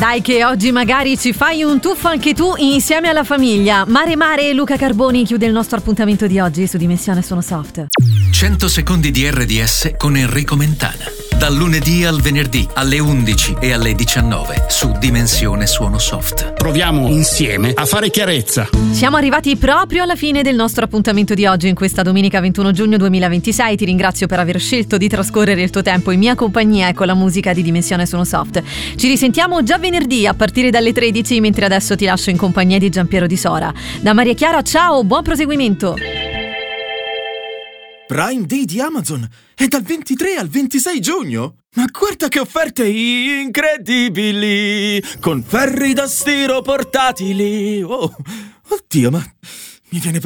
Dai che oggi magari ci fai un tuffo anche tu insieme alla famiglia. Mare e Luca Carboni chiude il nostro appuntamento di oggi su Dimensione Suono Soft. 100 secondi di RDS con Enrico Mentana. Dal lunedì al venerdì alle 11 e alle 19 su Dimensione Suono Soft. Proviamo insieme a fare chiarezza. Siamo arrivati proprio alla fine del nostro appuntamento di oggi in questa domenica 21 giugno 2026. Ti ringrazio per aver scelto di trascorrere il tuo tempo in mia compagnia e con la musica di Dimensione Suono Soft. Ci risentiamo già venerdì a partire dalle 13, mentre adesso ti lascio in compagnia di Giampiero Di Sora. Da Maria Chiara, ciao, buon proseguimento. Prime Day di Amazon è dal 23 al 26 giugno. Ma guarda che offerte incredibili, con ferri da stiro portatili. Oh, oddio, ma mi viene